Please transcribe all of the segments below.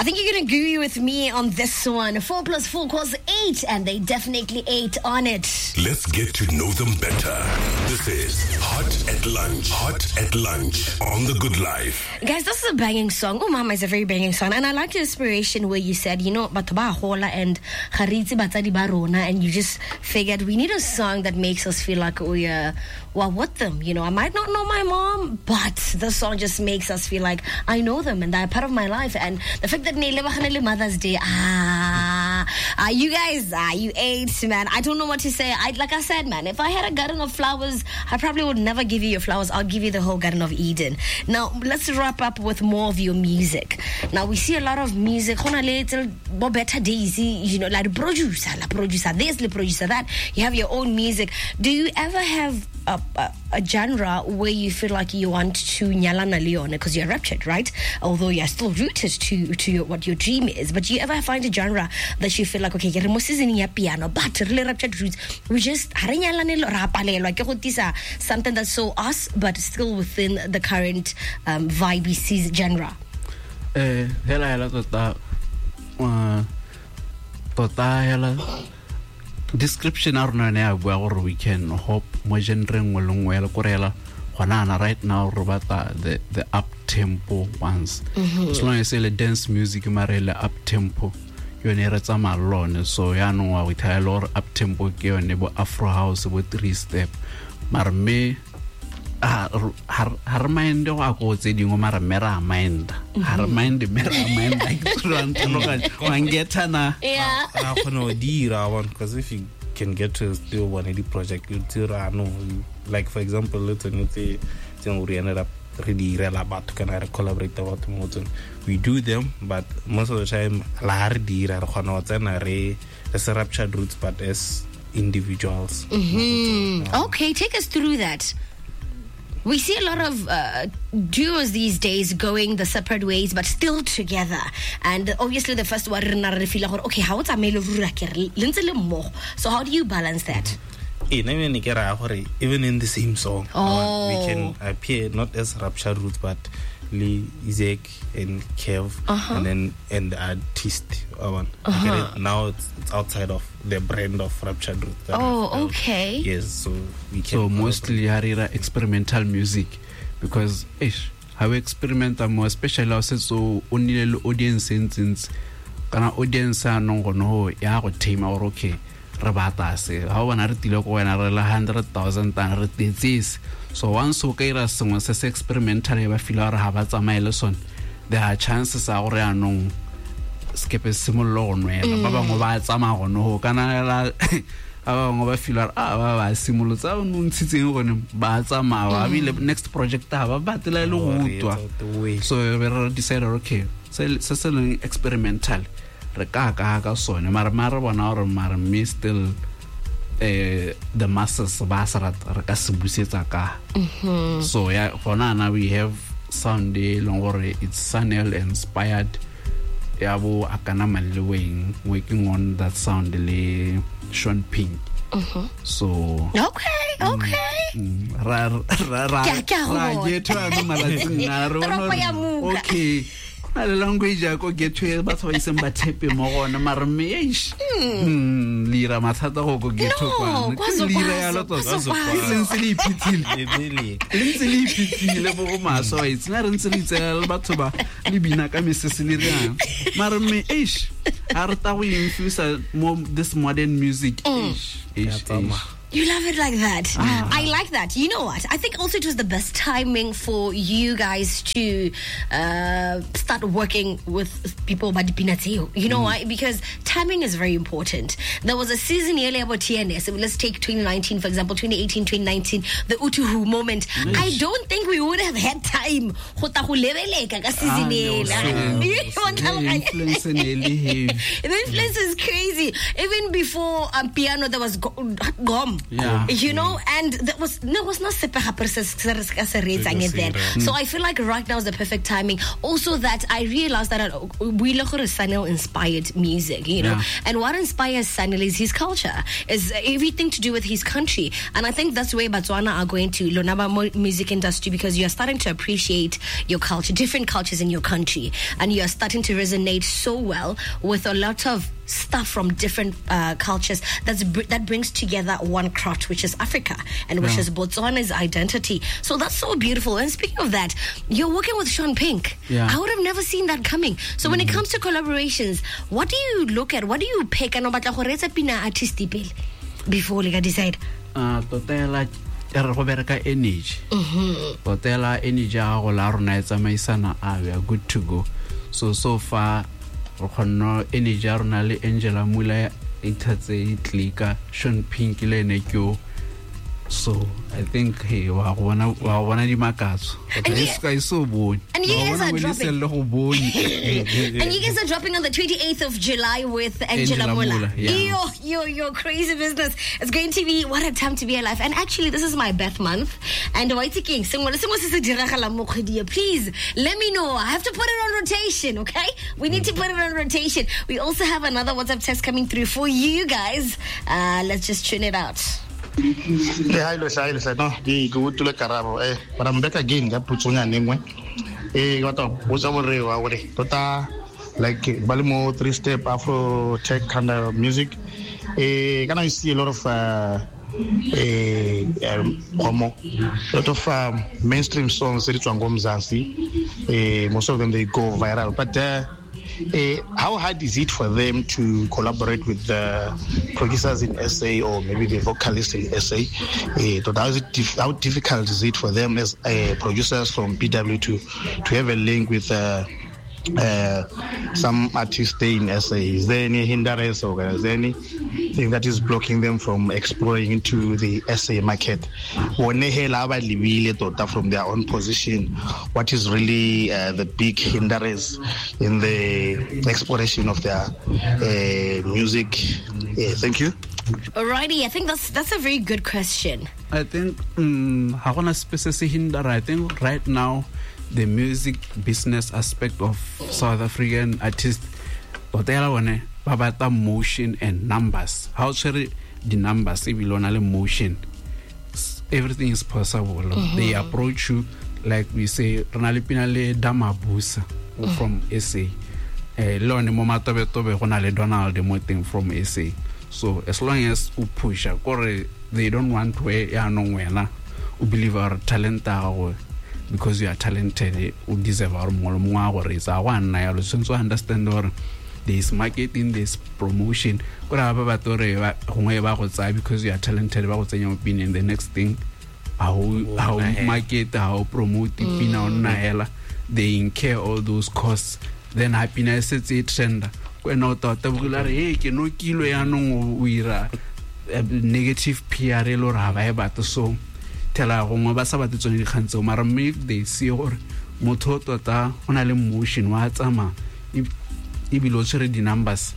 I think you're going to agree with me on this one. 4 + 4 = 8, and they definitely ate on it. Let's get to know them better. This is Hot at Lunch. Hot at Lunch on The Good Life. Guys, this is a banging song. Oh, Mama is a very banging song. And I like your inspiration where you said, batho ba hola and haritsi batsadi ba rona, and you just figured we need a song that makes us feel like we're with them. I might not know my mom, but the song just makes us feel like I know them and they're part of my life. And the fact that Mother's Day, you guys, you ate, man. I don't know what to say. Like I said, man, if I had a garden of flowers, I probably would never give you your flowers. I'll give you the whole Garden of Eden. Now, let's wrap up with more of your music. Now, we see a lot of music. Better Daisy, like the producer, this, the producer, that. You have your own music. Do you ever have a genre where you feel like you want to nyalana leon because you're raptured, right? Although you're still rooted to what your dream is, but do you ever find a genre that you feel like, okay, piano, but really raptured roots, we just something that's so us, but still within the current vibe we see genre? Description aruna ne a bua gore we can hope mo genre ngwe le ngwe le korela gona right now robata the up tempo ones. As long as le dance music marele up tempo yone re tsa malone, so ya no wa with a lot up tempo ke yone bo afro house bo 3-step mar me har mind wa go tse dingwe mara mera mind har mind mera mind like wangetana because if you can get to still one of the project you know, like for example let's say we ended up really about to kind of collaborate about the we do them, but most of the time as a raptured roots but as individuals. Okay, take us through that. We see a lot of duos these days going the separate ways, but still together. And obviously, the first one, okay, how it's a so how do you balance that? Even in the same song, we can appear not as Rapture Roots, but Lee, Isaac, and Kev, and the artist. Now it's outside of the brand of Rapture Roots. Okay. Yes, so we can. So mostly harira experimental music, because how experimental more, especially also so only the audience since kana audience no ya go team or okay. Rabata se how wana re tilo go wena re la 100,000 tan re tsetsis. So once o kaira sengwe se experimental ba fila re ha ba tsamaile son, there are chances a gore anong skepe simollo go nwela ba bangwe ba tsamaya go no kana la ba bangwe ba fila ba simolotsa o ntshitseng gone ba tsamaya ba bile next project ha ba batela le go utwa. So we decided okay se experimental re ka sone mara bona gore mara me still the masses ba sarat re ka se busetsa ka. So yeah, for now we have sound long gore it's Sanel inspired ya bo akana maleweng working on that sound le Sean Pink. So okay ra get to okay a language go get to but so is ba tepe mo gona mara me lira mathata go get to kwa lira ya lo to lenseli pitile bo ma so it's not nseli tsela batho ba le bina ka mesese le rang mara me arta we infuse more this modern music You love it like that. I like that. You know what? I think also it was the best timing for you guys to start working with people by Dipinateo. You know why? Because timing is very important. There was a season earlier about TNS. Let's take 2019, for example, 2018, 2019, the Utuhu moment. I don't think we would have had time. The influence is crazy. Even before piano, there was Gom. Yeah. You know, and there was not then. So I feel like right now is the perfect timing. Also that I realized that we look at Sanil inspired music, you know. And what inspires Sanil is his culture, is everything to do with his country. And I think that's where Botswana are going to Lonaba music industry, because you are starting to appreciate your culture, different cultures in your country, and you are starting to resonate so well with a lot of stuff from different cultures that brings together one craft, which is Africa, and which is Botswana's identity. So that's so beautiful. And speaking of that, you're working with Sean Pink. I would have never seen that coming. So when it comes to collaborations, what do you look at? What do you pick? And before you decide? Totela energy. Totela energy we are good to go. So far energy Angela Mula Itatse Sean Pink Lenekyo. So I think hey, one of the markets. This guy is so bold. And you guys are dropping. And you guys are dropping on the 28th of July with Angela Mula. Your crazy business. It's going to be what a time to be alive. And actually, this is my birth month. And please let me know. I have to put it on rotation, okay? We need to put it on rotation. We also have another WhatsApp text coming through for you guys. Let's just tune it out. Hi, Lucia. No, the good to look at but I'm back again. That puts on your name. Got up, was over Tota, like Balimo 3-step Afro tech kind of music. Can I see a lot of lot of mainstream songs, most of them they go viral, but how hard is it for them to collaborate with the producers in SA or maybe the vocalists in SA? How difficult is it for them as producers from PW to have a link with some artists in SA? Is there any hindrance or is there anything that is blocking them from exploring into the SA market? From their own position, what is really the big hindrance in the exploration of their music? Thank you. Alrighty, I think that's a very good question. I think I think right now the music business aspect of South African artists, babata motion and numbers. How should the numbers if you motion? Everything is possible. They approach you like we say Ronaldo Damabusa from SA. Learn Momatobe Donald Demoting from SA. So as long as you push, they don't want to you believe our talent because you are talented, you deserve our more is our one. I also understand or there's marketing, there's promotion. Because you are talented, about your opinion. The next thing, how market, how promote it, they incur all those costs. Then happiness is a trend. When not thought of negative PR or have so. Tell her if they see or motor on motion what's if you the numbers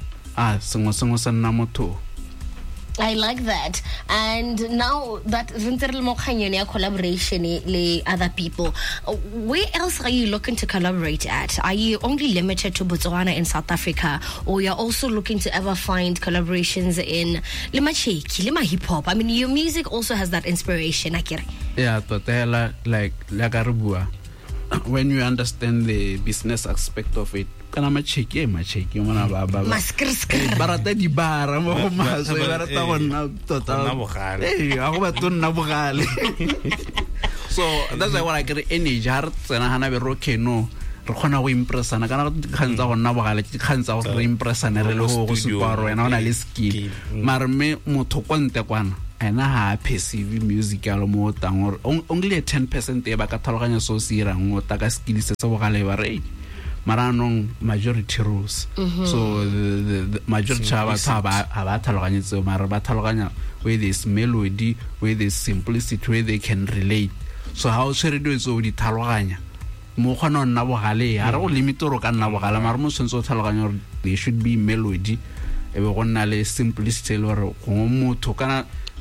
I like that. And now that collaboration with other people, where else are you looking to collaborate at? Are you only limited to Botswana in South Africa, or you're also looking to ever find collaborations in Lima hip hop? I mean, your music also has that inspiration, Akira. Yeah, but like when you understand the business aspect of it, kana macheki mona baba barata di bara mo maso barata gonna total go ba tonna bogale. So that's why when I get energy heart tsena hana be rokeno re khona go impressana kana khantsa gonna bogale ke khantsa go impressana re le go suparo ena ona le skill mara me motho kwante kwana ena ha perceive musical mo tang or only 10% e ba ka tlhaloganya so sira ngo ta ka skill se se bogale ba re maranong majority rules. So the majority ba tlhaloganya tso mara ba tlhaloganya where there's melody, where there's simplicity, where they can relate. So how should do so di tlhaloganya mo khona nna bogale ha re go limit ro ka nna bogala mara mo sentse o tlhaloganya there should be melody e be gonna le simplicity le re go motho kana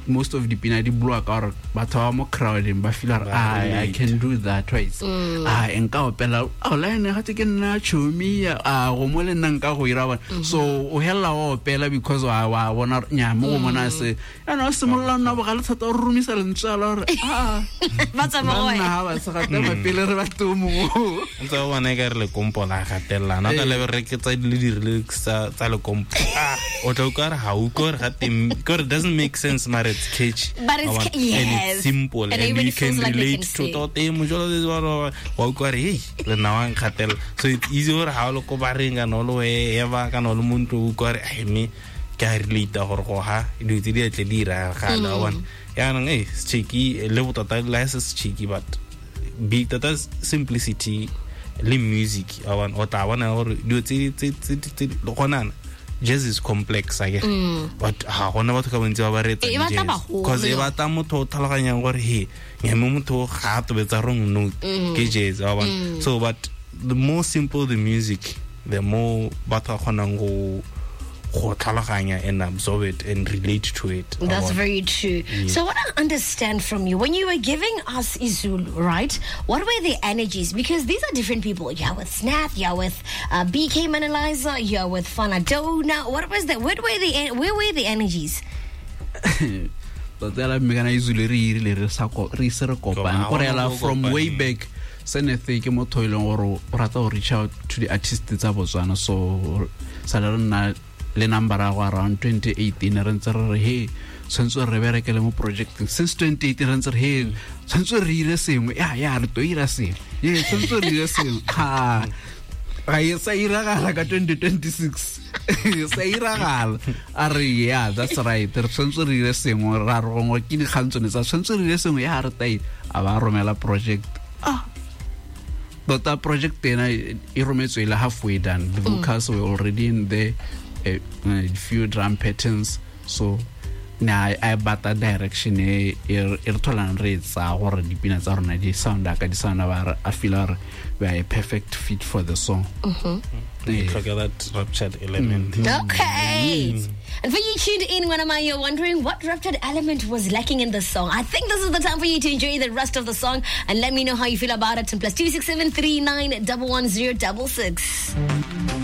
most of the pina di bua ka gore batho ba mo crowding ba feel I can do that twice enka opela line ga ke nna chomi go mo le nna nka go ira bona so o hella o opela because wa bona nya mo mona se ana se molla nna bogale thata o rumisa lentsala gore ba tsa mo nna ba se ga tla pele re ba tumo ntse bona ke re le kompo la gatella na ka le re ke tsa le di relax tsa le kompo o tla ka re ha u go re ga tem gore doesn't make sense mara it's catchy but it's and it's simple and you can relate to tote mo jolo de wa go re hey le na wa gatella so it's easy gore ha lo ko ba renga no lo eva ka no lo muntu go re ai me ka relate gore go ha di di tle di ra ga la one ya nang cheeky le botata license cheeky but big data simplicity le music awan o ta wana gore di tse lo konana jazz is complex again but ha gona batho ka bontsi ba retsa jazz because e bata motho tlhaloganyang gore he ngemo motho ga tobetsa wrong note ke jazz awan so but the more simple the music the more batho kgonang go tlhaloganya and absorb it and relate to it. That's very true. Yes. So what I understand from you, when you were giving us Izulu, right, what were the energies? Because these are different people. You're with Snap, you're with BK Manalizer, you're with Fanadona. What was that? Where were the energies? From way back, Senethe ke motho ile gore o rata go reach out to the artists tsa Botswana, so salerna le number around 2018 re ntse re he since re berekele mo project since 2018 re ntse re he since re ile sengwe ya re to ira sengwe since re ile sengwe ga sa iragala ka 2026 sa iragala are yeah that's right re since re ile sengwe ra re go ke di khantsone tsa since re ile sengwe ya re tai a ba romela project but that project then I rometswe ile halfway done the vocals were already in there. A few drum patterns, so now I bat that direction tolerant rates or the peanuts are not the sound like the sound of I feel we are a perfect fit for the song. Look at that ruptured element. Okay. And for you tuned in, when you're wondering what ruptured element was lacking in the song, I think this is the time for you to enjoy the rest of the song and let me know how you feel about it. +267 39 11066.